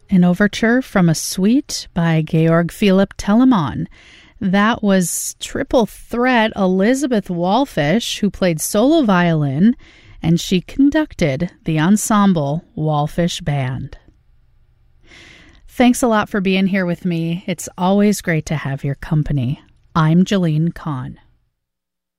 an overture from a suite by Georg Philipp Telemann. That was triple threat Elizabeth Wallfish, who played solo violin, and she conducted the ensemble Wallfish Band. Thanks a lot for being here with me. It's always great to have your company. I'm Jolene Kahn.